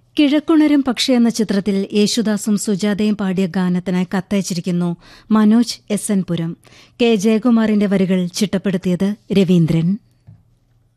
കിഴക്കുണരും പക്ഷി എന്ന ചിത്രത്തിൽ യേശുദാസും സുജാതയും പാടിയ ഗാനത്തിനായി കത്തയച്ചിരിക്കുന്നു മനോജ് എസ് എൻ പുരം. കെ ജയകുമാറിന്റെ വരികൾ ചിട്ടപ്പെടുത്തിയത് രവീന്ദ്രൻ.